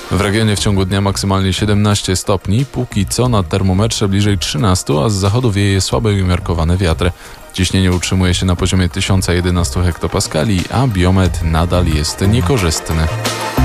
W regionie w ciągu dnia maksymalnie 17 stopni, póki co na termometrze bliżej 13, a z zachodu wieje słaby i umiarkowany wiatr. Ciśnienie utrzymuje się na poziomie 1011 hektopaskali, a biometr nadal jest niekorzystny.